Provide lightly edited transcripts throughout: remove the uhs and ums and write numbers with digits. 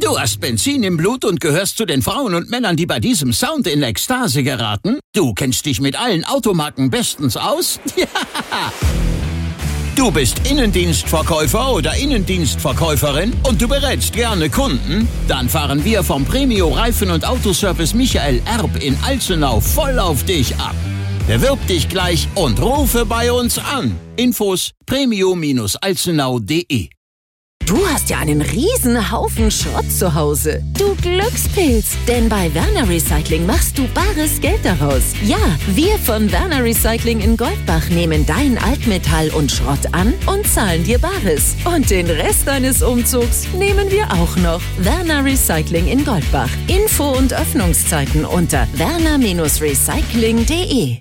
Du hast Benzin im Blut und gehörst zu den Frauen und Männern, die bei diesem Sound in Ekstase geraten? Du kennst dich mit allen Automarken bestens aus? Ja! Du bist Innendienstverkäufer oder Innendienstverkäuferin und du berätst gerne Kunden? Dann fahren wir vom Premio Reifen- und Autoservice Michael Erb in Alzenau voll auf dich ab. Bewirb dich gleich und rufe bei uns an. Infos premio-alzenau.de. Du hast ja einen riesen Haufen Schrott zu Hause. Du Glückspilz, denn bei Werner Recycling machst du bares Geld daraus. Ja, wir von Werner Recycling in Goldbach nehmen dein Altmetall und Schrott an und zahlen dir Bares. Und den Rest deines Umzugs nehmen wir auch noch. Werner Recycling in Goldbach. Info und Öffnungszeiten unter werner-recycling.de.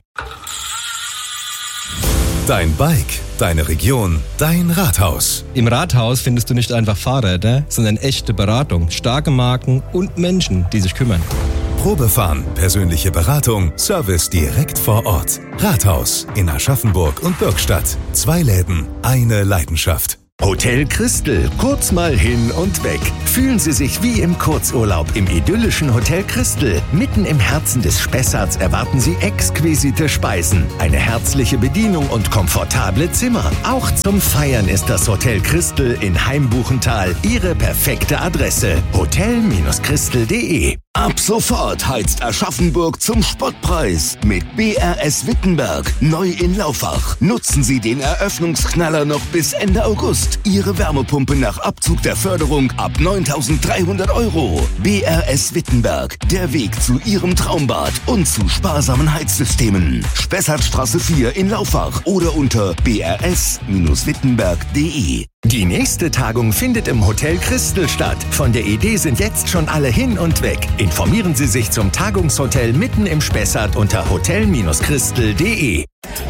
Dein Bike, deine Region, dein Rathaus. Im Rathaus findest du nicht einfach Fahrräder, sondern echte Beratung, starke Marken und Menschen, die sich kümmern. Probefahren, persönliche Beratung, Service direkt vor Ort. Rathaus in Aschaffenburg und Bürgstadt. 2 Läden, eine Leidenschaft. Hotel Christel, kurz mal hin und weg. Fühlen Sie sich wie im Kurzurlaub im idyllischen Hotel Christel. Mitten im Herzen des Spessarts erwarten Sie exquisite Speisen, eine herzliche Bedienung und komfortable Zimmer. Auch zum Feiern ist das Hotel Christel in Heimbuchental Ihre perfekte Adresse. hotel-christel.de. Ab sofort heizt Aschaffenburg zum Spottpreis mit BRS Wittenberg, neu in Laufach. Nutzen Sie den Eröffnungsknaller noch bis Ende August. Ihre Wärmepumpe nach Abzug der Förderung ab 9.300 €. BRS Wittenberg, der Weg zu Ihrem Traumbad und zu sparsamen Heizsystemen. Spessartstraße 4 in Laufach oder unter brs-wittenberg.de. Die nächste Tagung findet im Hotel Christel statt. Von der Idee sind jetzt schon alle hin und weg. Informieren Sie sich zum Tagungshotel mitten im Spessart unter hotel-christel.de.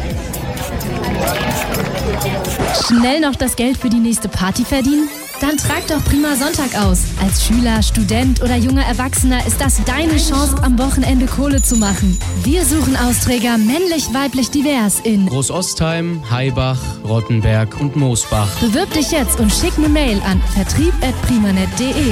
Schnell noch das Geld für die nächste Party verdienen? Dann trag doch Prima Sonntag aus. Als Schüler, Student oder junger Erwachsener ist das deine Chance, am Wochenende Kohle zu machen. Wir suchen Austräger männlich, weiblich, divers in Großostheim, Haibach, Rottenberg und Moosbach. Bewirb dich jetzt und schick eine Mail an vertrieb@primanet.de.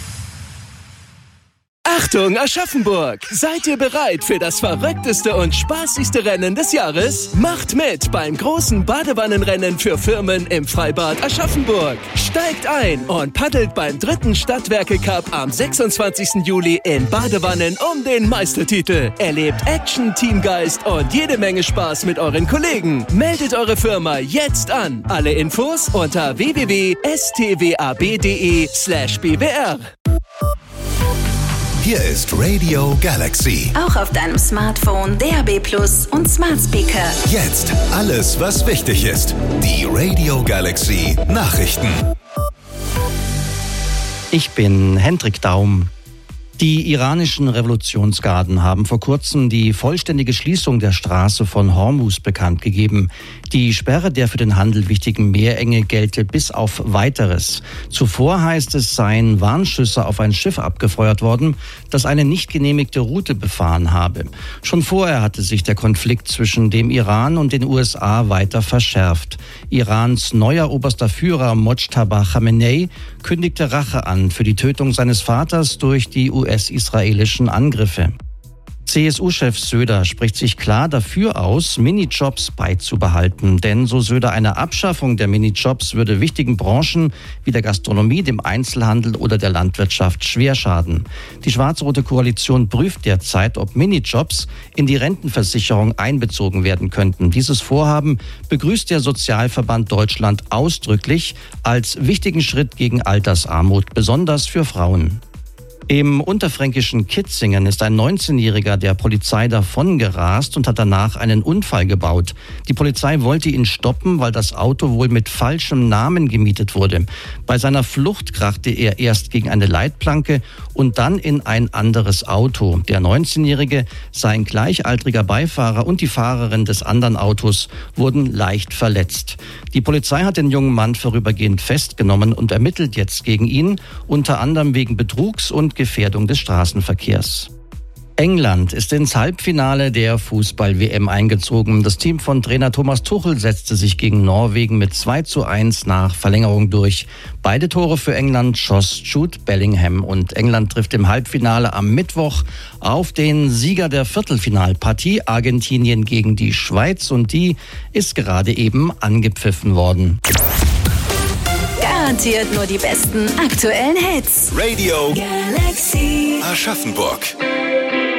Achtung, Aschaffenburg! Seid ihr bereit für das verrückteste und spaßigste Rennen des Jahres? Macht mit beim großen Badewannenrennen für Firmen im Freibad Aschaffenburg. Steigt ein und paddelt beim 3. Stadtwerke-Cup am 26. Juli in Badewannen um den Meistertitel. Erlebt Action, Teamgeist und jede Menge Spaß mit euren Kollegen. Meldet eure Firma jetzt an. Alle Infos unter www.stwab.de/bwr. Hier ist Radio Galaxy. Auch auf deinem Smartphone, DAB+ und Smart Speaker. Jetzt alles, was wichtig ist. Die Radio Galaxy Nachrichten. Ich bin Hendrik Daum. Die iranischen Revolutionsgarden haben vor kurzem die vollständige Schließung der Straße von Hormuz bekannt gegeben. Die Sperre der für den Handel wichtigen Meerenge gelte bis auf Weiteres. Zuvor heißt es, seien Warnschüsse auf ein Schiff abgefeuert worden, das eine nicht genehmigte Route befahren habe. Schon vorher hatte sich der Konflikt zwischen dem Iran und den USA weiter verschärft. Irans neuer oberster Führer Mojtaba Khamenei kündigte Rache an für die Tötung seines Vaters durch die US-israelischen Angriffe. CSU-Chef Söder spricht sich klar dafür aus, Minijobs beizubehalten. Denn, so Söder, eine Abschaffung der Minijobs würde wichtigen Branchen wie der Gastronomie, dem Einzelhandel oder der Landwirtschaft schwer schaden. Die schwarz-rote Koalition prüft derzeit, ob Minijobs in die Rentenversicherung einbezogen werden könnten. Dieses Vorhaben begrüßt der Sozialverband Deutschland ausdrücklich als wichtigen Schritt gegen Altersarmut, besonders für Frauen. Im unterfränkischen Kitzingen ist ein 19-Jähriger der Polizei davongerast und hat danach einen Unfall gebaut. Die Polizei wollte ihn stoppen, weil das Auto wohl mit falschem Namen gemietet wurde. Bei seiner Flucht krachte er erst gegen eine Leitplanke und dann in ein anderes Auto. Der 19-Jährige, sein gleichaltriger Beifahrer und die Fahrerin des anderen Autos wurden leicht verletzt. Die Polizei hat den jungen Mann vorübergehend festgenommen und ermittelt jetzt gegen ihn, unter anderem wegen Betrugs und Gefährdung des Straßenverkehrs. England ist ins Halbfinale der Fußball-WM eingezogen. Das Team von Trainer Thomas Tuchel setzte sich gegen Norwegen mit 2:1 nach Verlängerung durch. Beide Tore für England schoss Jude Bellingham und England trifft im Halbfinale am Mittwoch auf den Sieger der Viertelfinalpartie Argentinien gegen die Schweiz und die ist gerade eben angepfiffen worden. Garantiert nur die besten aktuellen Hits. Radio Galaxy Aschaffenburg.